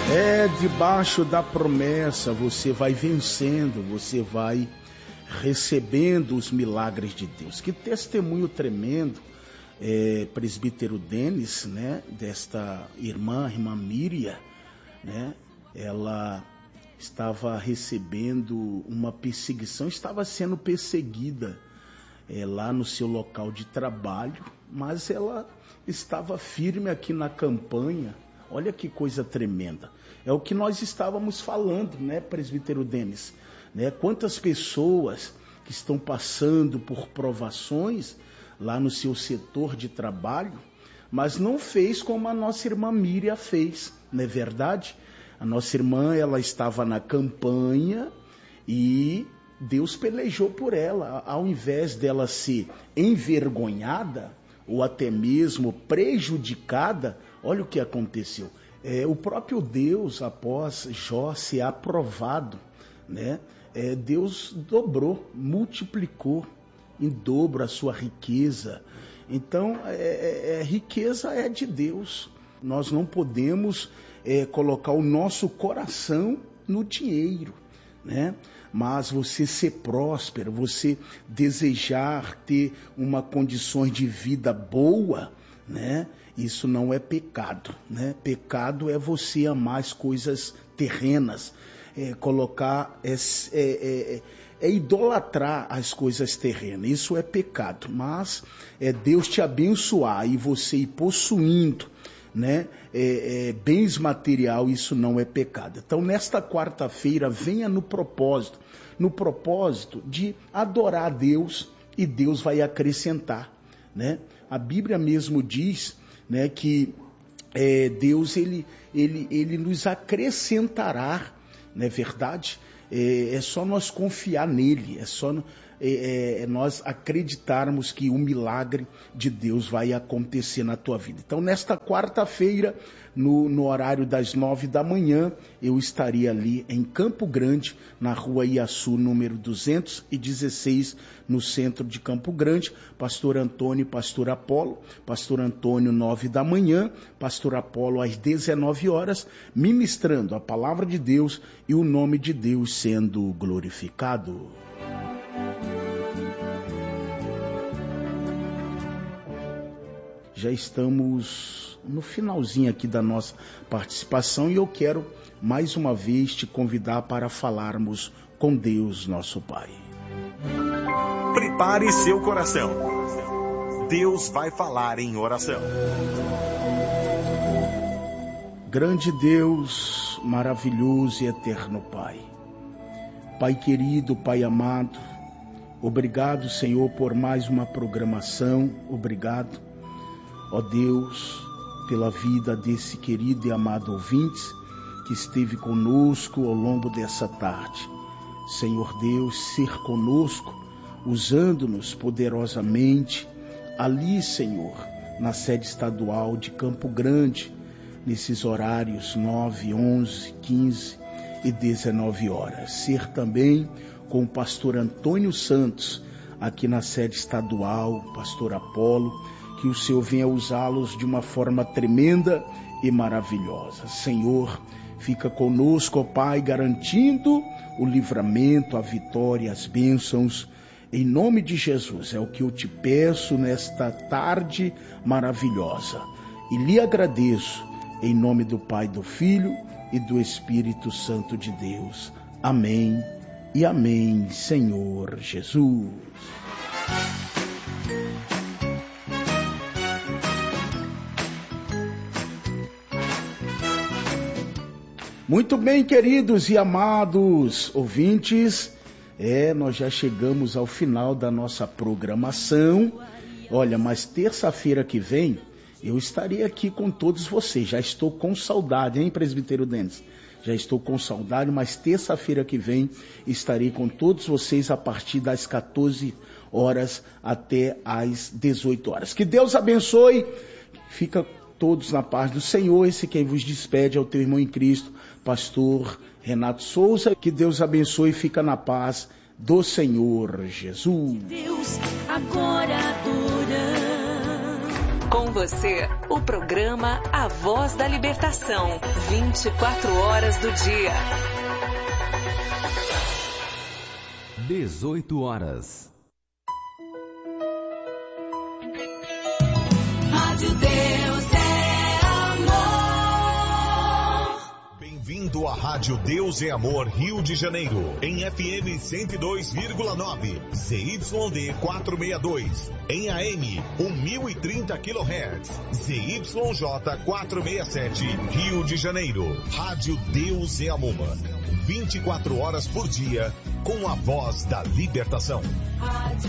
Debaixo da promessa você vai vencendo, você vai recebendo os milagres de Deus. Que testemunho tremendo, presbítero Denis, né, desta irmã Miriam, né? Ela estava recebendo uma perseguição, estava sendo perseguida lá no seu local de trabalho, mas ela estava firme aqui na campanha. Olha que coisa tremenda. É o que nós estávamos falando, né, presbítero Denis? Né? Quantas pessoas que estão passando por provações lá no seu setor de trabalho, mas não fez como a nossa irmã Miriam fez, não é verdade? A nossa irmã, ela estava na campanha e Deus pelejou por ela. Ao invés dela ser envergonhada ou até mesmo prejudicada, olha o que aconteceu. O próprio Deus, após Jó ser aprovado, né? Deus dobrou, multiplicou em dobro a sua riqueza. Então, riqueza é de Deus. Nós não podemos colocar o nosso coração no dinheiro, né? Mas você ser próspero, você desejar ter uma condições de vida boa, né? Isso não é pecado, né? Pecado é você amar as coisas terrenas, idolatrar as coisas terrenas. Isso é pecado, mas Deus te abençoar e você ir possuindo, né, bens material, isso não é pecado. Então, nesta quarta-feira, venha no propósito de adorar a Deus, e Deus vai acrescentar, né? A Bíblia mesmo diz, né, que Deus ele nos acrescentará, não é verdade? É só nós confiar nele, é só nós acreditarmos que o milagre de Deus vai acontecer na tua vida. Então, nesta quarta-feira, no horário das 9 da manhã, eu estaria ali em Campo Grande, na rua Iaçu, número 216, no centro de Campo Grande. Pastor Antônio e Pastor Apolo. Pastor Antônio, 9 da manhã, Pastor Apolo, às 19 horas, ministrando a palavra de Deus e o nome de Deus sendo glorificado. Já estamos no finalzinho aqui da nossa participação e eu quero mais uma vez te convidar para falarmos com Deus, nosso Pai. Prepare seu coração. Deus vai falar em oração. Grande Deus, maravilhoso e eterno Pai. Pai querido, Pai amado, obrigado, Senhor, por mais uma programação. Obrigado, ó Deus, pela vida desse querido e amado ouvinte que esteve conosco ao longo dessa tarde. Senhor Deus, ser conosco, usando-nos poderosamente ali, Senhor, na sede estadual de Campo Grande, nesses horários 9, 11, 15 e 19 horas. Ser também com o pastor Antônio Santos, aqui na sede estadual, pastor Apolo, que o Senhor venha usá-los de uma forma tremenda e maravilhosa. Senhor, fica conosco, ó Pai, garantindo o livramento, a vitória, as bênçãos, em nome de Jesus. É o que eu te peço nesta tarde maravilhosa. E lhe agradeço, em nome do Pai, do Filho e do Espírito Santo de Deus. Amém e amém, Senhor Jesus. Muito bem, queridos e amados ouvintes, nós já chegamos ao final da nossa programação. Olha, mas terça-feira que vem eu estarei aqui com todos vocês. Já estou com saudade, hein, presbítero Denis? Já estou com saudade, mas terça-feira que vem estarei com todos vocês a partir das 14 horas até às 18 horas. Que Deus abençoe. Fica todos na paz do Senhor. Esse quem vos despede é o teu irmão em Cristo, pastor Renato Souza. Que Deus abençoe e fica na paz do Senhor Jesus. Deus, agora adoramos. Com você, O programa A Voz da Libertação, 24 horas do dia. 18 horas. Rádio Deus é amor. Bem-vindo à Rádio Deus é Amor, Rio de Janeiro, em FM 102,9, ZYD 462, em AM 1030 kHz, ZYJ 467, Rio de Janeiro. Rádio Deus é Amor, 24 horas por dia, com a voz da libertação. Rádio